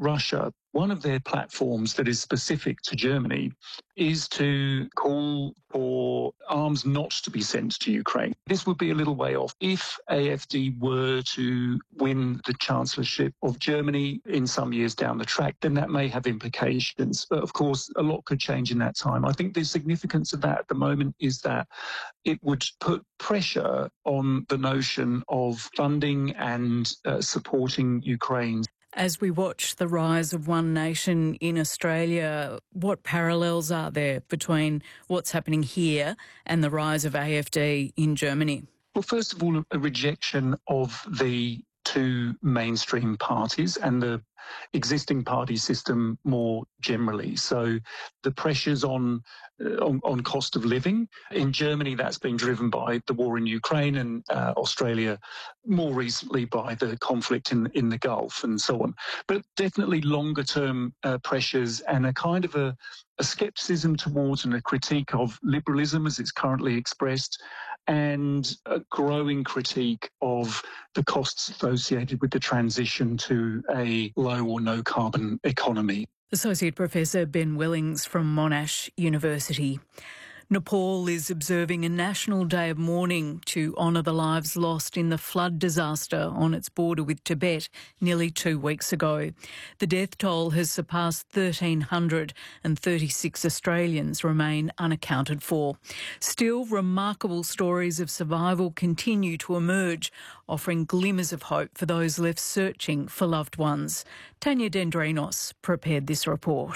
Russia, one of their platforms that is specific to Germany is to call for arms not to be sent to Ukraine. This would be a little way off. If AfD were to win the chancellorship of Germany in some years down the track, then that may have implications. But of course, a lot could change in that time. I think the significance of that at the moment is that it would put pressure on the notion of funding and supporting Ukraine. As we watch the rise of One Nation in Australia, what parallels are there between what's happening here and the rise of AfD in Germany? Well, first of all, a rejection of the two mainstream parties and the existing party system more generally. So the pressures on cost of living in Germany, that's been driven by the war in Ukraine, and Australia more recently by the conflict in the Gulf and so on. But definitely longer term pressures and a kind of a scepticism towards and a critique of liberalism as it's currently expressed, and a growing critique of the costs associated with the transition to a low or no carbon economy. Associate Professor Ben Willings from Monash University. Nepal is observing a national day of mourning to honour the lives lost in the flood disaster on its border with Tibet nearly 2 weeks ago. The death toll has surpassed 1,300 and 36 Australians remain unaccounted for. Still, remarkable stories of survival continue to emerge, offering glimmers of hope for those left searching for loved ones. Tanya Dendrinos prepared this report.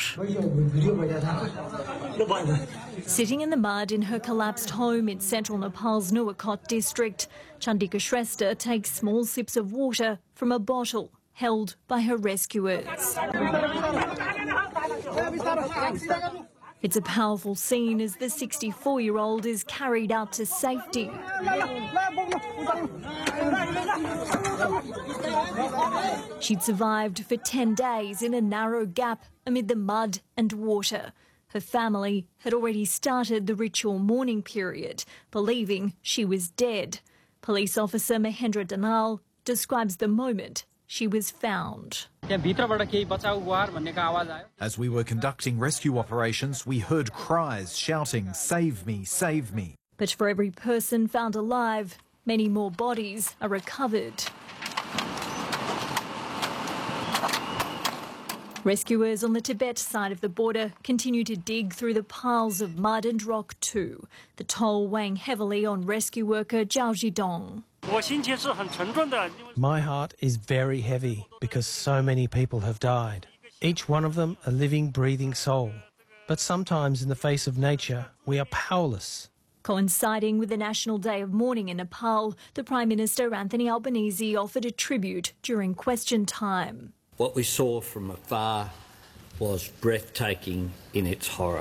Sitting in the mud in her collapsed home in central Nepal's Nuwakot district, Chandika Shrestha takes small sips of water from a bottle held by her rescuers. It's a powerful scene as the 64-year-old is carried out to safety. She'd survived for 10 days in a narrow gap amid the mud and water. Her family had already started the ritual mourning period, believing she was dead. Police officer Mahendra Danal describes the moment she was found. As we were conducting rescue operations, we heard cries shouting, "Save me, save me." But for every person found alive, many more bodies are recovered. Rescuers on the Tibet side of the border continue to dig through the piles of mud and rock too, the toll weighing heavily on rescue worker Zhao Zhidong. My heart is very heavy because so many people have died, each one of them a living, breathing soul. But sometimes in the face of nature, we are powerless. Coinciding with the National Day of Mourning in Nepal, the Prime Minister Anthony Albanese offered a tribute during question time. What we saw from afar was breathtaking in its horror.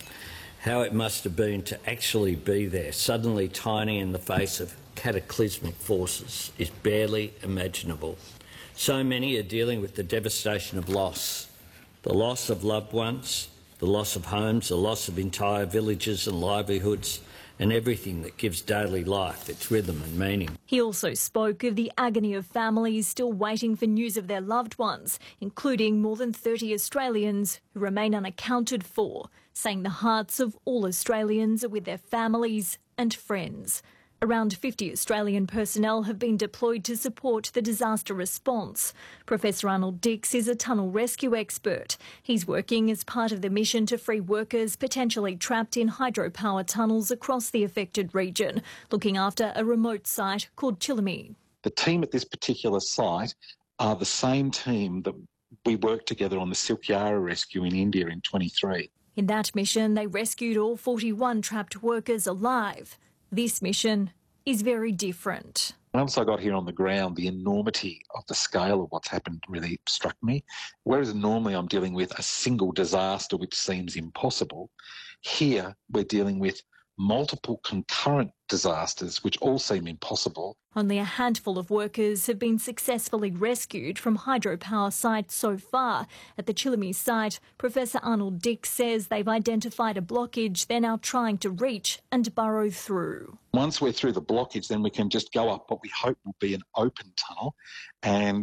How it must have been to actually be there, suddenly tiny in the face of cataclysmic forces, is barely imaginable. So many are dealing with the devastation of loss, the loss of loved ones, the loss of homes, the loss of entire villages and livelihoods, and everything that gives daily life its rhythm and meaning. He also spoke of the agony of families still waiting for news of their loved ones, including more than 30 Australians who remain unaccounted for, saying the hearts of all Australians are with their families and friends. Around 50 Australian personnel have been deployed to support the disaster response. Professor Arnold Dix is a tunnel rescue expert. He's working as part of the mission to free workers potentially trapped in hydropower tunnels across the affected region, looking after a remote site called Chilami. The team at this particular site are the same team that we worked together on the Silkyara rescue in India in 23. In that mission, they rescued all 41 trapped workers alive. This mission is very different. Once I got here on the ground, the enormity of the scale of what's happened really struck me. Whereas normally I'm dealing with a single disaster which seems impossible, here we're dealing with multiple concurrent disasters which all seem impossible. Only a handful of workers have been successfully rescued from hydropower sites so far. At the Chilami site, Professor Arnold Dix says they've identified a blockage they're now trying to reach and burrow through. Once we're through the blockage, then we can just go up what we hope will be an open tunnel and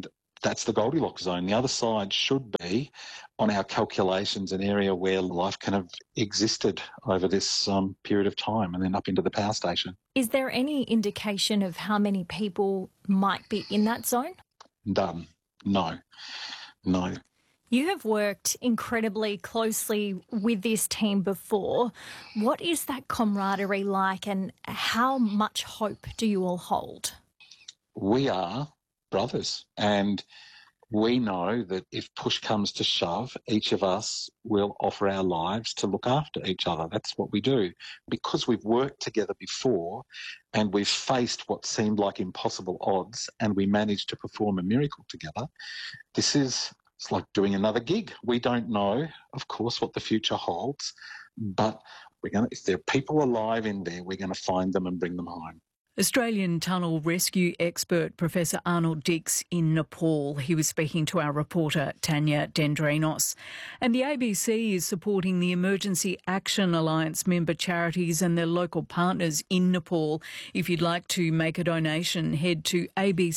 That's the Goldilocks zone. The other side should be, on our calculations, an area where life can have existed over this period of time and then up into the power station. Is there any indication of how many people might be in that zone? Done. No. You have worked incredibly closely with this team before. What is that camaraderie like, and how much hope do you all hold? We are brothers, and we know that if push comes to shove, each of us will offer our lives to look after each other. That's what we do. Because we've worked together before and we've faced what seemed like impossible odds and we managed to perform a miracle together, it's like doing another gig. We don't know, of course, what the future holds, but if there are people alive in there, we're going to find them and bring them home. Australian tunnel rescue expert Professor Arnold Dix in Nepal. He was speaking to our reporter Tanya Dendrinos. And the ABC is supporting the Emergency Action Alliance member charities and their local partners in Nepal. If you'd like to make a donation, head to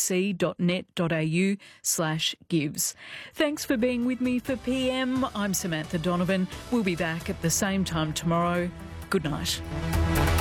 abc.net.au/gives. Thanks for being with me for PM. I'm Samantha Donovan. We'll be back at the same time tomorrow. Good night.